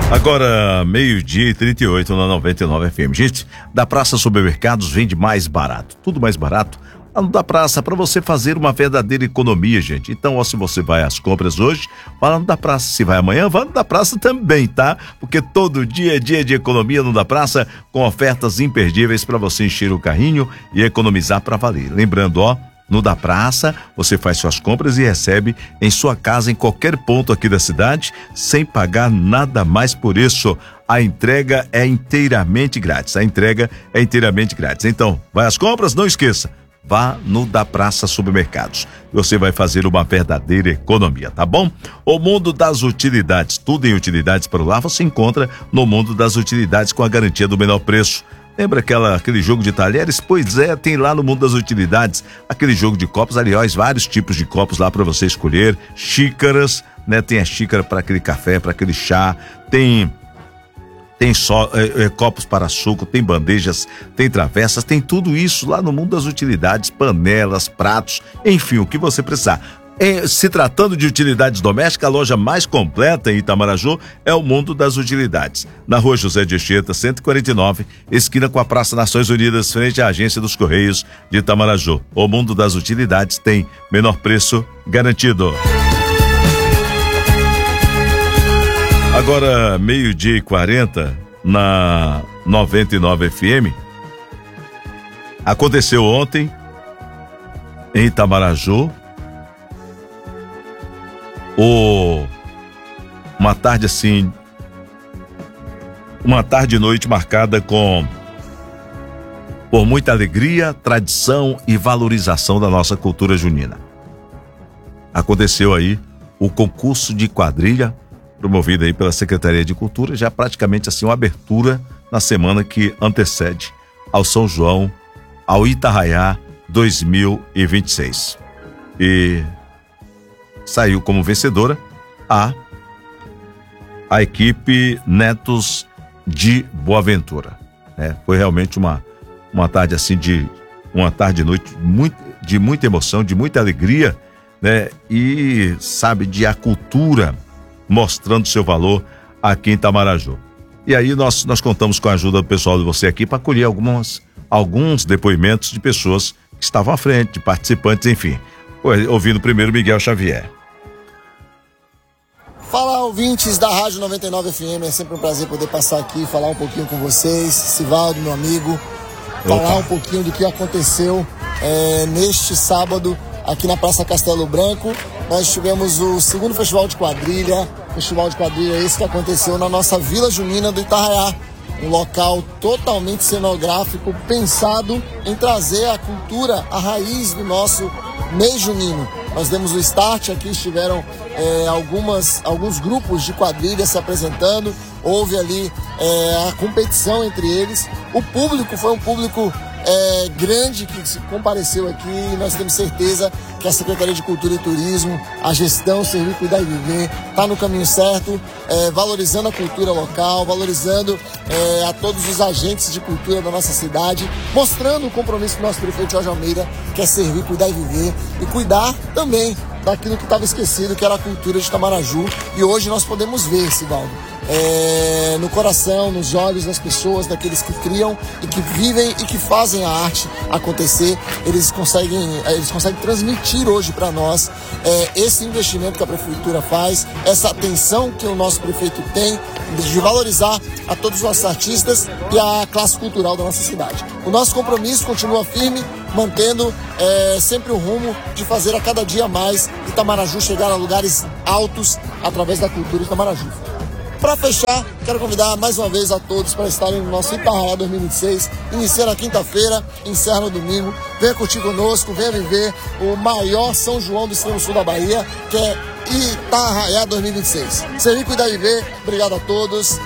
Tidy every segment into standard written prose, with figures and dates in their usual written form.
Agora, 12:38 na 99 FM. Gente, da Praça Supermercados vende mais barato, tudo mais barato. Lá no da Praça, para você fazer uma verdadeira economia, gente. Então, ó, se você vai às compras hoje, vai lá no da Praça. Se vai amanhã, vai no da Praça também, tá? Porque todo dia é dia de economia no da Praça, com ofertas imperdíveis para você encher o carrinho e economizar para valer. Lembrando, ó, no da Praça, você faz suas compras e recebe em sua casa, em qualquer ponto aqui da cidade, sem pagar nada mais por isso. A entrega é inteiramente grátis. Então, vai às compras, não esqueça. Vá no da Praça Supermercados. Você vai fazer uma verdadeira economia, tá bom? O mundo das utilidades, tudo em utilidades para o lar, você encontra no mundo das utilidades com a garantia do menor preço. Lembra aquele jogo de talheres? Pois é, tem lá no mundo das utilidades aquele jogo de copos, aliás, vários tipos de copos lá para você escolher, xícaras, né? Tem a xícara para aquele café, para aquele chá, tem só copos para suco, tem bandejas, tem travessas, tem tudo isso lá no mundo das utilidades, panelas, pratos, enfim, o que você precisar. Se tratando de utilidades domésticas, a loja mais completa em Itamaraju é o Mundo das Utilidades. Na Rua José de Anchieta, 149, esquina com a Praça Nações Unidas, frente à Agência dos Correios de Itamaraju. O Mundo das Utilidades tem menor preço garantido. Agora, 12:40 na 99 FM. Aconteceu ontem em Itamaraju uma tarde assim, uma tarde e noite marcada por muita alegria, tradição e valorização da nossa cultura junina. Aconteceu aí o concurso de quadrilha, promovido aí pela Secretaria de Cultura, já praticamente assim uma abertura na semana que antecede ao São João, ao Itarraiá 2026. E saiu como vencedora a equipe Netos de Boaventura, né? Foi realmente uma tarde assim uma tarde e noite de muita emoção, de muita alegria, né? E sabe, de a cultura mostrando seu valor aqui em Itamaraju. E aí nós contamos com a ajuda do pessoal de você aqui para colher alguns depoimentos de pessoas que estavam à frente, de participantes, enfim. Ouvindo primeiro Miguel Xavier. Fala, ouvintes da Rádio 99 FM, é sempre um prazer poder passar aqui e falar um pouquinho com vocês. Sivaldo, meu amigo, falar um pouquinho do que aconteceu neste sábado aqui na Praça Castelo Branco. Nós tivemos o segundo festival de quadrilha esse que aconteceu na nossa Vila Junina do Itarraiá, um local totalmente cenográfico, pensado em trazer a cultura, a raiz do nosso mês junino. Nós demos o start aqui, estiveram alguns grupos de quadrilha se apresentando, houve ali a competição entre eles. O público foi um público grande que se compareceu aqui, e nós temos certeza que a Secretaria de Cultura e Turismo, a gestão Servir, Cuidar e Viver, está no caminho certo, valorizando a cultura local, valorizando a todos os agentes de cultura da nossa cidade, mostrando o compromisso do nosso prefeito Jorge Almeida, que é servir, cuidar e viver, e cuidar também daquilo que estava esquecido, que era a cultura de Itamaraju. E hoje nós podemos ver, Sivaldo, no coração, nos olhos das pessoas, daqueles que criam e que vivem e que fazem a arte acontecer. Eles conseguem transmitir hoje para nós esse investimento que a prefeitura faz, essa atenção que o nosso prefeito tem de valorizar a todos os nossos artistas e a classe cultural da nossa cidade. O nosso compromisso continua firme, mantendo sempre o rumo de fazer a cada dia mais Itamaraju chegar a lugares altos através da cultura de Itamaraju. Para fechar, quero convidar mais uma vez a todos para estarem no nosso Itarraiá 2026. Inicia na quinta-feira, encerra no domingo. Venha curtir conosco, venha viver o maior São João do extremo sul da Bahia, que é Itarraiá 2026. Servir, Cuidar e Viver. Obrigado a todos.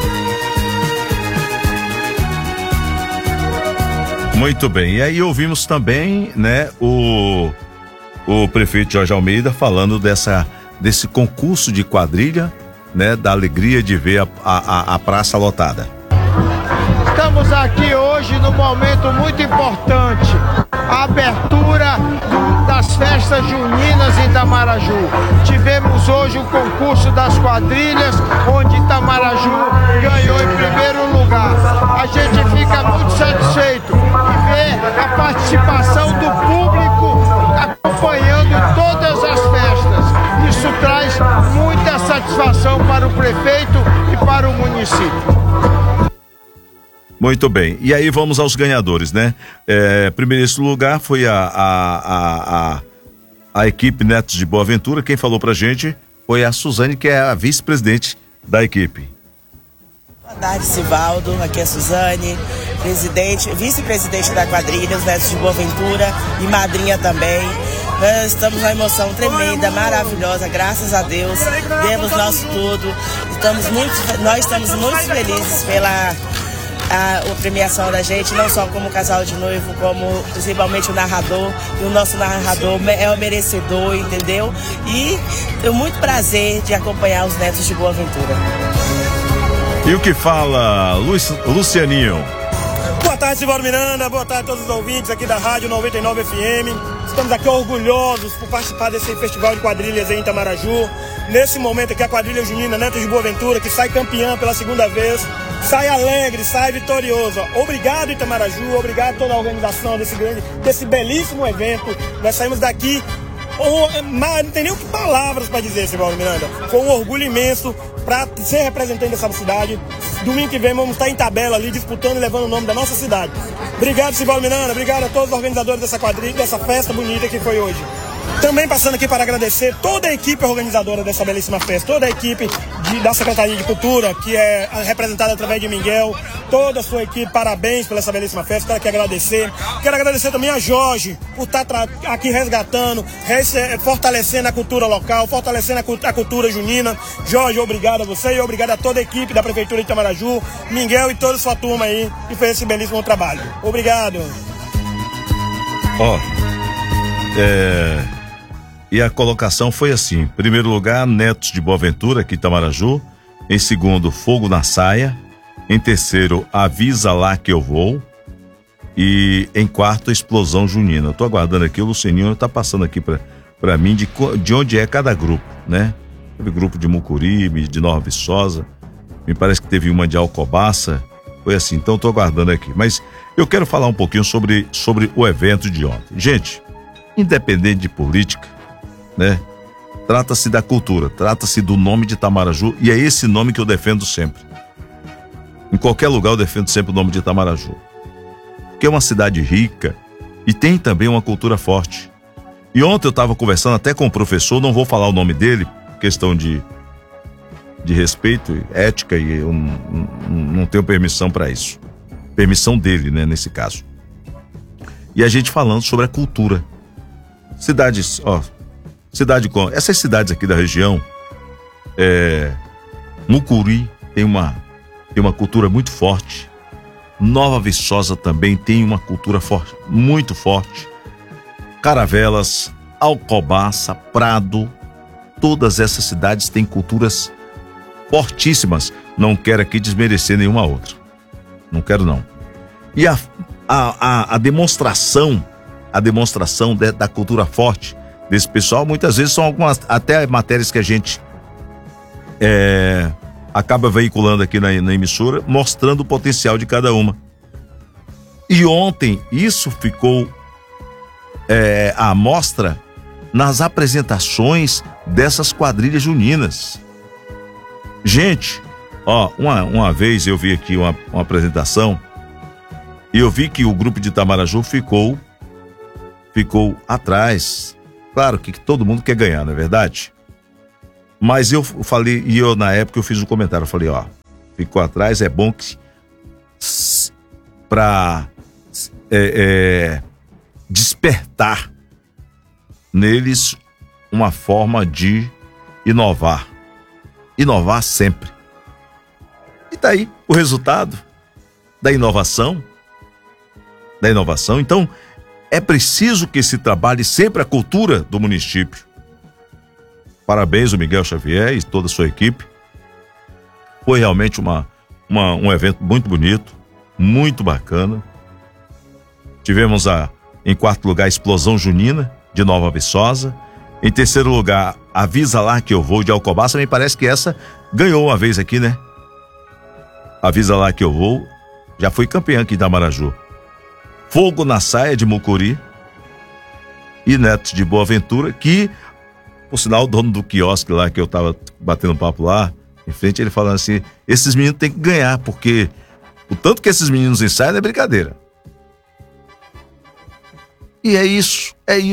Muito bem, e aí ouvimos também, né, o prefeito Jorge Almeida falando desse concurso de quadrilha, né, da alegria de ver a praça lotada. Estamos aqui hoje num momento muito importante. a abertura das festas juninas em Itamaraju. Tivemos hoje o concurso das quadrilhas, onde Itamaraju ganhou em primeiro lugar. A gente fica muito satisfeito de ver a participação do público acompanhando todas as festas. Isso traz muita satisfação para o prefeito e para o município. Muito bem, e aí vamos aos ganhadores, né? Primeiro lugar foi a equipe Netos de Boa Ventura. Quem falou pra gente foi a Suzane, que é a vice-presidente da equipe. Boa tarde, Sivaldo, aqui é a Suzane, vice-presidente da quadrilha, os Netos de Boa Ventura e madrinha também. Nós estamos numa emoção tremenda, maravilhosa, graças a Deus, demos nosso tudo. Nós estamos muito felizes pela a premiação da gente, não só como casal de noivo, como principalmente o narrador. E o nosso narrador é o merecedor, entendeu? E tenho muito prazer de acompanhar os Netos de Boa Ventura. E o que fala Lucianinho? Boa tarde, Sivaldo Miranda, boa tarde a todos os ouvintes aqui da Rádio 99 FM. Estamos aqui orgulhosos por participar desse festival de quadrilhas em Itamaraju. Nesse momento aqui a quadrilha junina Netos de Boa Ventura, que sai campeã pela segunda vez, sai alegre, sai vitorioso. Obrigado, Itamaraju, obrigado a toda a organização desse belíssimo evento. Nós saímos daqui, não tem nem o que palavras para dizer, Sivaldo Miranda. Foi um orgulho imenso para ser representante dessa cidade. Domingo que vem vamos estar em tabela ali, disputando e levando o nome da nossa cidade. Obrigado, Sivaldo Miranda, obrigado a todos os organizadores dessa quadrilha, dessa festa bonita que foi hoje. Também passando aqui para agradecer toda a equipe organizadora dessa belíssima festa, toda a equipe da Secretaria de Cultura, que é representada através de Miguel, toda a sua equipe, parabéns pela essa belíssima festa, quero aqui agradecer. Quero agradecer também a Jorge por estar aqui resgatando, fortalecendo a cultura local, fortalecendo a cultura junina. Jorge, obrigado a você e obrigado a toda a equipe da Prefeitura de Itamaraju, Miguel e toda a sua turma aí, que fez esse belíssimo trabalho. Obrigado. E a colocação foi assim: em primeiro lugar, Netos de Boa Ventura, aqui em Itamaraju. Em segundo, Fogo na Saia. Em terceiro, Avisa Lá Que Eu Vou. E em quarto, Explosão Junina. Eu tô aguardando aqui, o Lucininho tá passando aqui pra mim de onde é cada grupo, né? Teve grupo de Mucuripe, de Nova Viçosa, me parece que teve uma de Alcobaça, foi assim, então tô aguardando aqui. Mas eu quero falar um pouquinho sobre o evento de ontem. Gente, independente de política, né? Trata-se da cultura, trata-se do nome de Itamaraju, e é esse nome que eu defendo sempre. Em qualquer lugar eu defendo sempre o nome de Itamaraju, porque é uma cidade rica e tem também uma cultura forte. E ontem eu estava conversando até com o professor, não vou falar o nome dele, questão de respeito e ética, e eu não tenho permissão para isso. Permissão dele, né, nesse caso. E a gente falando sobre a cultura. Cidades, essas cidades aqui da região, Mucuri tem uma cultura muito forte. Nova Viçosa também tem uma cultura forte, muito forte. Caravelas, Alcobaça, Prado, todas essas cidades têm culturas fortíssimas. Não quero aqui desmerecer nenhuma outra. Não quero não. E a demonstração da cultura forte desse pessoal, muitas vezes são algumas até matérias que a gente acaba veiculando aqui na emissora, mostrando o potencial de cada uma. E ontem isso ficou à mostra nas apresentações dessas quadrilhas juninas. Gente, uma vez eu vi aqui uma apresentação e eu vi que o grupo de Itamaraju ficou atrás. Claro que todo mundo quer ganhar, não é verdade? Mas eu falei, e eu na época eu fiz um comentário, eu falei, ficou atrás, é bom que para despertar neles uma forma de inovar sempre. E tá aí o resultado da inovação. Então, é preciso que se trabalhe sempre a cultura do município. Parabéns ao Miguel Xavier e toda a sua equipe. Foi realmente um evento muito bonito, muito bacana. Tivemos Em quarto lugar, Explosão Junina, de Nova Viçosa. Em terceiro lugar, Avisa Lá Que Eu Vou, de Alcobaça. Me parece que essa ganhou uma vez aqui, né? Avisa Lá Que Eu Vou, já foi campeã aqui da Maraju. Fogo na Saia, de Mucuri. E Netos de Boa Ventura, que, por sinal, o dono do quiosque lá, que eu tava batendo papo lá, em frente, ele falando assim, esses meninos têm que ganhar, porque o tanto que esses meninos ensaiam não é brincadeira. E é isso.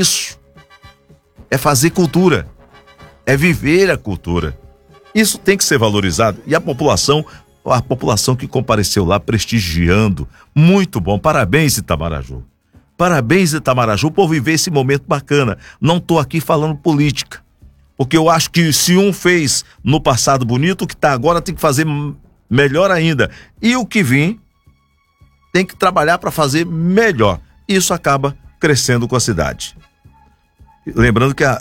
É fazer cultura. É viver a cultura. Isso tem que ser valorizado. E a população que compareceu lá prestigiando, muito bom. Parabéns, Itamaraju. Parabéns, Itamaraju, por viver esse momento bacana. Não tô aqui falando política, porque eu acho que se um fez no passado bonito, o que tá agora tem que fazer melhor ainda. E o que vem tem que trabalhar para fazer melhor. Isso acaba crescendo com a cidade. Lembrando que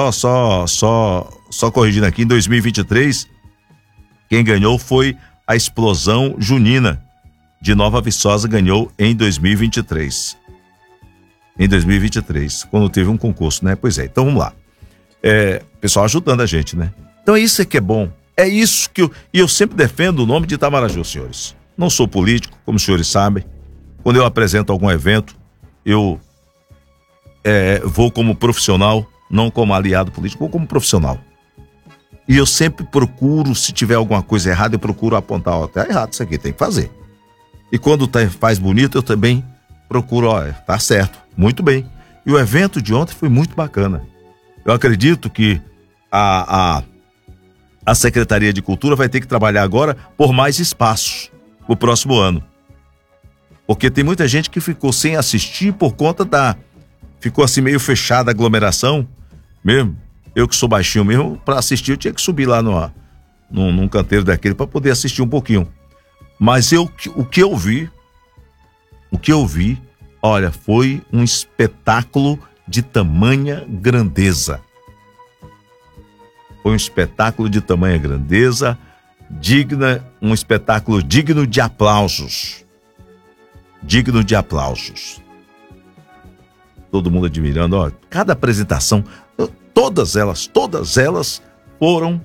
só corrigindo aqui, em 2023, quem ganhou foi a Explosão Junina, de Nova Viçosa, ganhou em 2023. Em 2023, quando teve um concurso, né? Pois é, então vamos lá. Pessoal ajudando a gente, né? Então isso é que é bom. É isso que eu sempre defendo o nome de Itamaraju, senhores. Não sou político, como os senhores sabem. Quando eu apresento algum evento, eu vou como profissional, não como aliado político, vou como profissional. E eu sempre procuro, se tiver alguma coisa errada, eu procuro apontar, tá errado isso aqui, tem que fazer. E quando faz bonito, eu também procuro, tá certo, muito bem. E o evento de ontem foi muito bacana. Eu acredito que a Secretaria de Cultura vai ter que trabalhar agora por mais espaços pro próximo ano. Porque tem muita gente que ficou sem assistir por conta ficou assim meio fechada a aglomeração mesmo. Eu que sou baixinho mesmo, para assistir eu tinha que subir lá num canteiro daquele para poder assistir um pouquinho. Mas o que eu vi, olha, foi um espetáculo de tamanha grandeza. Foi um espetáculo de tamanha grandeza, um espetáculo digno de aplausos. Digno de aplausos. Todo mundo admirando, ó, cada apresentação, todas elas foram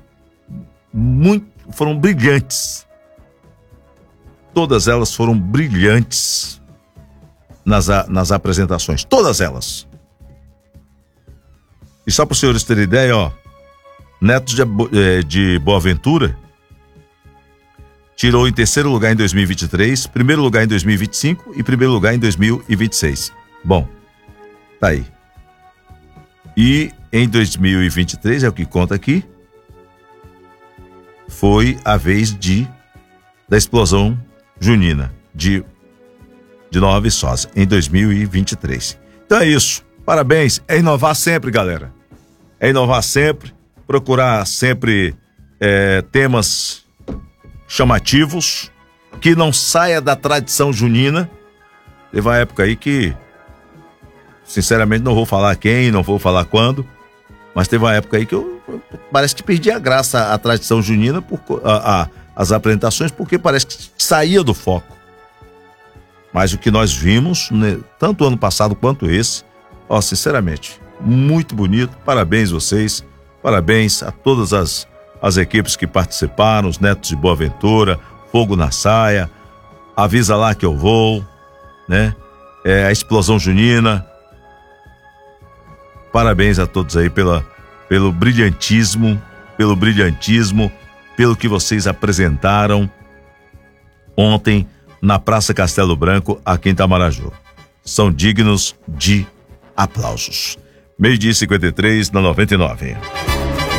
brilhantes. Todas elas foram brilhantes nas apresentações, todas elas. E só para os senhores terem ideia, ó, Netos de Boa Ventura tirou em terceiro lugar em 2023, primeiro lugar em 2025 e primeiro lugar em 2026. Bom, tá aí. E em 2023, é o que conta aqui, foi a vez da Explosão Junina de Nova Viçosa, em 2023. Então é isso, parabéns, é inovar sempre, galera. É inovar sempre, procurar sempre temas chamativos, que não saia da tradição junina. Teve uma época aí que, sinceramente, não vou falar quem, não vou falar quando, mas teve uma época aí que eu parece que perdi a graça a tradição junina, as apresentações, porque parece que saía do foco. Mas o que nós vimos, né, tanto ano passado quanto esse, ó, sinceramente, muito bonito. Parabéns vocês, parabéns a todas as equipes que participaram, os Netos de Boa Ventura, Fogo na Saia, Avisa Lá Que Eu Vou, né? A Explosão Junina. Parabéns a todos aí pelo brilhantismo, pelo que vocês apresentaram ontem na Praça Castelo Branco, aqui em Itamaraju. São dignos de aplausos. 12:53 na 99.